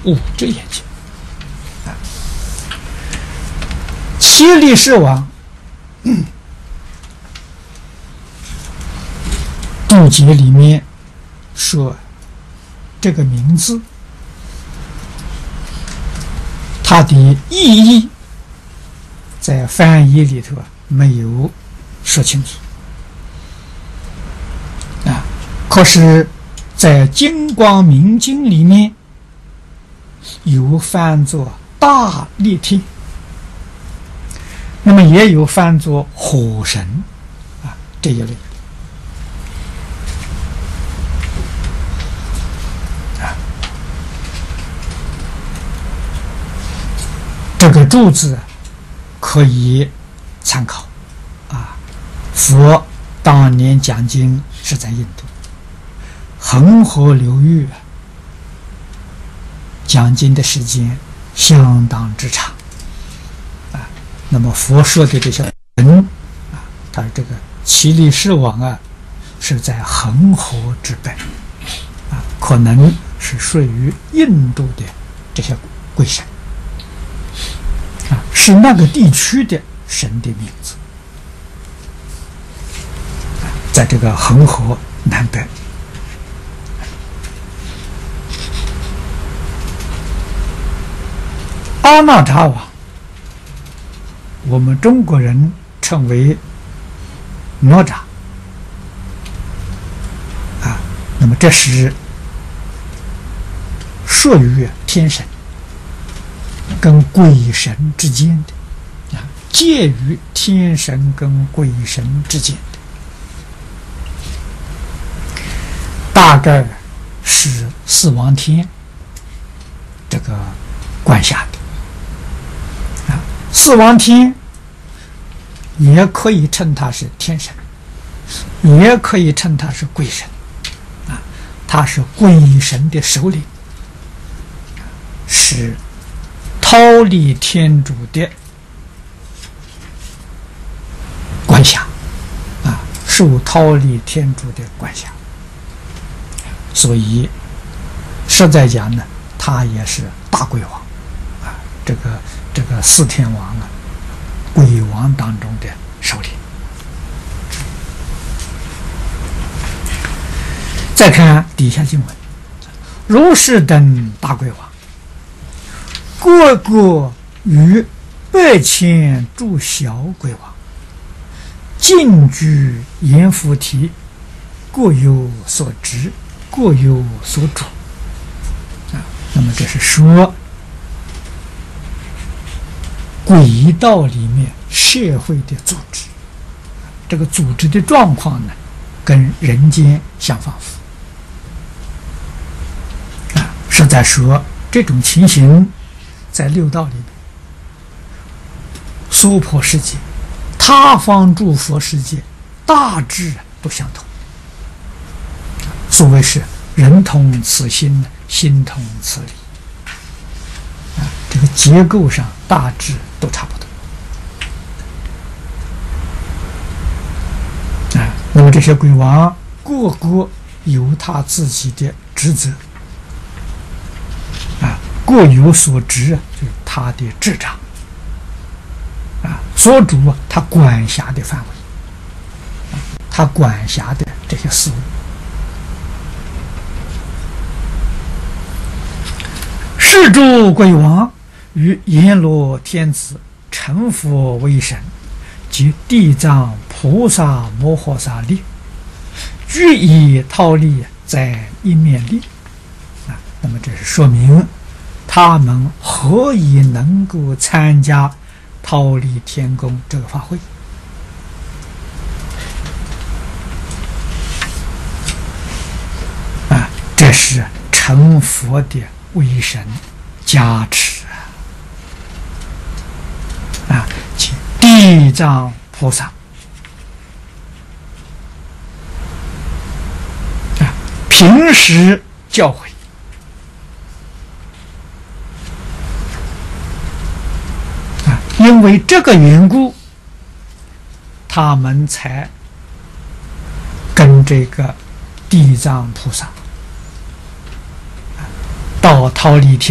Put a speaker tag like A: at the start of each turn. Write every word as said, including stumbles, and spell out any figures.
A: 五只眼睛。啊，七力士王嗯注解里面说，这个名字它的意义在翻译里头没有说清楚啊，可是在《金光明经》里面有翻作大力天，那么也有翻作火神啊这一类啊。这个注字可以参考啊。佛当年讲经是在印度恒河流域讲经的时间相当之长啊。那么佛说的这些人啊，他这个七力士王啊，是在恒河之北啊，可能是属于印度的这些鬼神啊，是那个地区的神的名字，啊、在这个恒河南北。阿那扎王，我们中国人称为哪吒啊，那么这是属于天神跟鬼神之间的啊，介于天神跟鬼神之间的，大概是四王天这个管辖的。四王天也可以称他是天神，也可以称他是鬼神啊，他是鬼神的首领，是忉利天主的管辖啊，受忉利天主的管辖，所以实在讲呢，他也是大鬼王啊，这个这个四天王啊，鬼王当中的首领。再看底下经文，如是等大鬼王，各个与百千诸小鬼王，尽居阎浮提，各有所执，各有所主啊。那么这是说鬼道里面社会的组织，这个组织的状况呢，跟人间相仿佛啊，是在说这种情形在六道里面，娑婆世界、他方诸佛世界大致都相同。所谓是人同此心，心同此理啊，这个结构上大致都差不多啊。那么这些鬼王各个有他自己的职责啊，各有所职，就是他的执掌啊，所主他管辖的范围啊，他管辖的这些事物。是诸鬼王与阎罗天子成佛为神，及地藏菩萨摩诃萨力，俱以忉利在一面立啊。那么这是说明他们何以能够参加忉利天宫这个法会啊？这是成佛的为神加持啊！请地藏菩萨啊，平时教诲啊，因为这个缘故，他们才跟这个地藏菩萨到忉利天